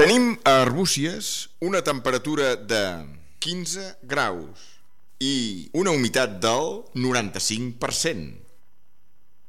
Tenim a Arbúcies una temperatura de 15 graus i una humitat del 95%.